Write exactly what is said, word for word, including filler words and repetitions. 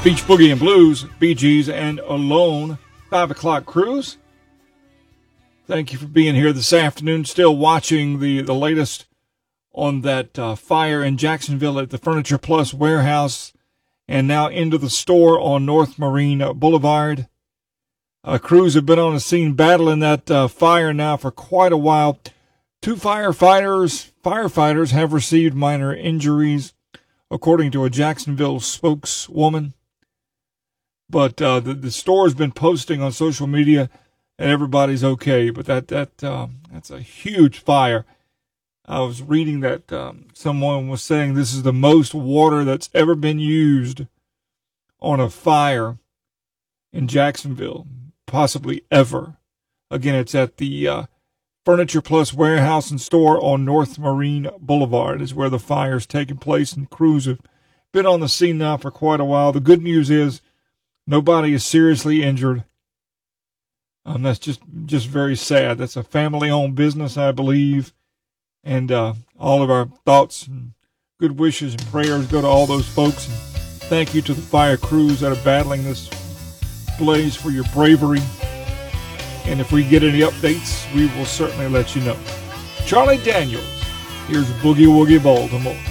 Beach Boogie and Blues, Bee Gees, and Alone. Five o'clock cruise. Thank you for being here this afternoon. Still watching the, the latest on that uh, fire in Jacksonville at the Furniture Plus warehouse and now into the store on North Marine Boulevard. Uh, crews have been on the scene battling that uh, fire now for quite a while. Two firefighters, firefighters have received minor injuries, according to a Jacksonville spokeswoman. But uh, the, the store has been posting on social media and everybody's okay. But that that um, that's a huge fire. I was reading that um, someone was saying this is the most water that's ever been used on a fire in Jacksonville, possibly ever. Again, it's at the uh, Furniture Plus warehouse and store on North Marine Boulevard is where the fire's taking place, and crews have been on the scene now for quite a while. The good news is nobody is seriously injured. Um, that's just, just very sad. That's a family-owned business, I believe. And uh, all of our thoughts and good wishes and prayers go to all those folks. And thank you to the fire crews that are battling this blaze for your bravery. And if we get any updates, we will certainly let you know. Charlie Daniels, here's Boogie Woogie Baltimore.